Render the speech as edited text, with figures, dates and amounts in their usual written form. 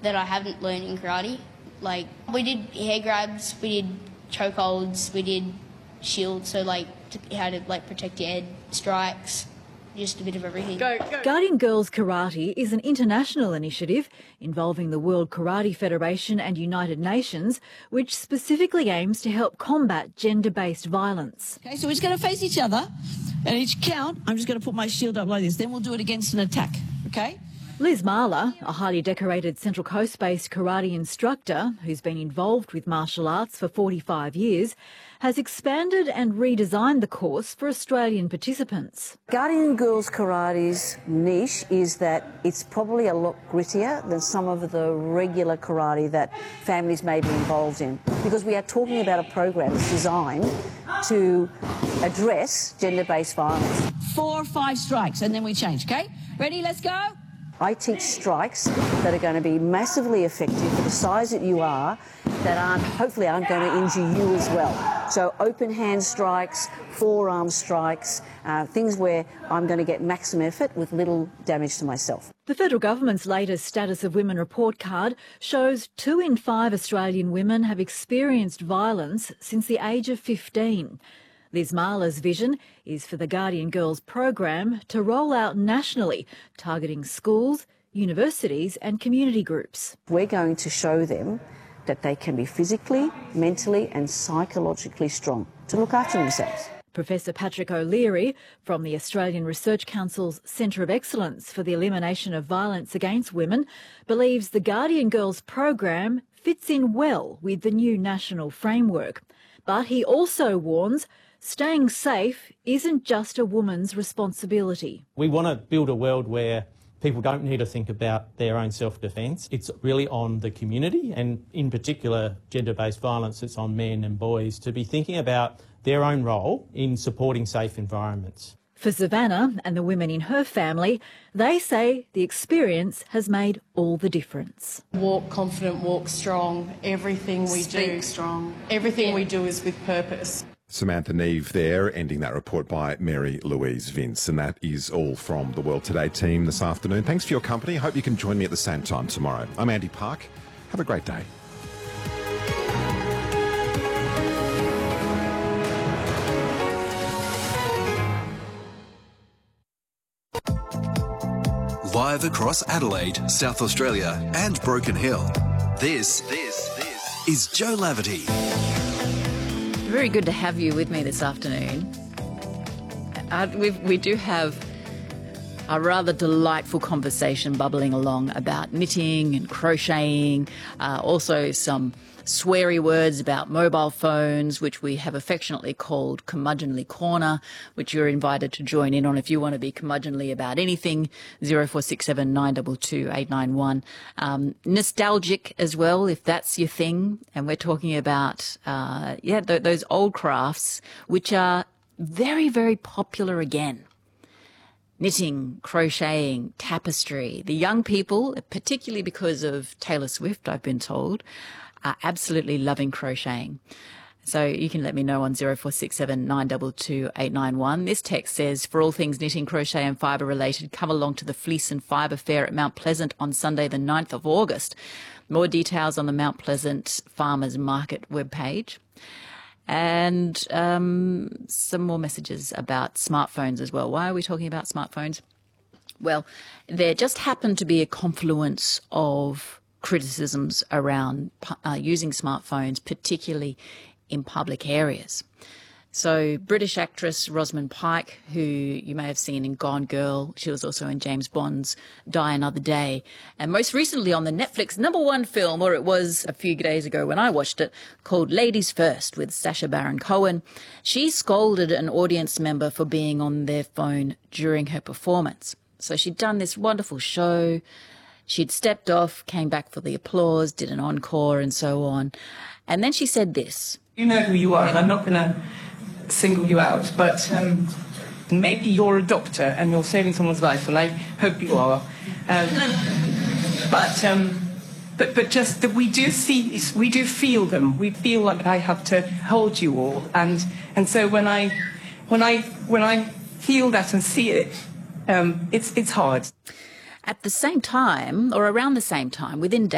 that I haven't learned in karate. Like, we did hair grabs, we did chokeholds, we did shields, so like how to like protect your head, strikes, just a bit of everything. Go. Guardian Girls Karate is an international initiative involving the World Karate Federation and United Nations, which specifically aims to help combat gender-based violence. Okay, so we're just going to face each other, and each count, I'm just going to put my shield up like this. Then we'll do it against an attack, okay? Liz Marler, a highly decorated Central Coast-based karate instructor who's been involved with martial arts for 45 years, has expanded and redesigned the course for Australian participants. Guardian Girls Karate's niche is that it's probably a lot grittier than some of the regular karate that families may be involved in, because we are talking about a program that's designed to address gender-based violence. 4 or 5 strikes, and then we change, okay? Ready, let's go. I teach strikes that are going to be massively effective for the size that you are, that hopefully aren't going to injure you as well. So open hand strikes, forearm strikes, things where I'm going to get maximum effort with little damage to myself. The federal government's latest Status of Women report card shows 2 in 5 Australian women have experienced violence since the age of 15. Liz Marler's vision is for the Guardian Girls program to roll out nationally, targeting schools, universities and community groups. We're going to show them that they can be physically, mentally and psychologically strong to look after themselves. Professor Patrick O'Leary from the Australian Research Council's Centre of Excellence for the Elimination of Violence Against Women believes the Guardian Girls program fits in well with the new national framework. But he also warns staying safe isn't just a woman's responsibility. We want to build a world where people don't need to think about their own self-defence. It's really on the community, and in particular gender-based violence, it's on men and boys to be thinking about their own role in supporting safe environments. For Savannah and the women in her family, they say the experience has made all the difference. Walk confident, walk strong. Everything we do, strong. Everything we do is with purpose. Samantha Neve there, ending that report by Mary Louise Vince. And that is all from the World Today team this afternoon. Thanks for your company. I hope you can join me at the same time tomorrow. I'm Andy Park. Have a great day. Live across Adelaide, South Australia and Broken Hill. This is Jo Laverty. Very good to have you with me this afternoon. We do have a rather delightful conversation bubbling along about knitting and crocheting, also some sweary words about mobile phones, which we have affectionately called Curmudgeonly Corner, which you're invited to join in on if you want to be curmudgeonly about anything. 0467 922 891. Nostalgic as well, if that's your thing. And we're talking about, those old crafts, which are very, very popular again. Knitting, crocheting, tapestry. The young people, particularly because of Taylor Swift, I've been told, are absolutely loving crocheting. So you can let me know on 0467 922 891. This text says, for all things knitting, crochet and fibre related, come along to the Fleece and Fibre Fair at Mount Pleasant on Sunday the 9th of August. More details on the Mount Pleasant Farmers Market webpage. And some more messages about smartphones as well. Why are we talking about smartphones? Well, there just happened to be a confluence of criticisms around using smartphones, particularly in public areas. So British actress Rosamund Pike, who you may have seen in Gone Girl, she was also in James Bond's Die Another Day, and most recently on the Netflix #1 film, or it was a few days ago when I watched it, called Ladies First with Sacha Baron Cohen. She scolded an audience member for being on their phone during her performance. So she'd done this wonderful show. She'd stepped off, came back for the applause, did an encore and so on. And then she said this. You know who you are, and I'm not going to single you out, but maybe you're a doctor and you're saving someone's life, and I hope you are. But just that we do feel them. We feel like I have to hold you all, and so when I feel that and see it, it's hard. At the same time, or around the same time, within days,